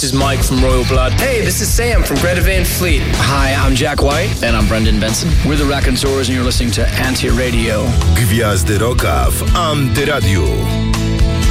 is Mike from Royal Blood. Hey, this is Sam from Greta Van Fleet. Hi, I'm Jack White. And I'm Brendan Benson. We're the Raconteurs and you're listening to Anti-Radio. Gwiazdy Rocka w Antyradiu.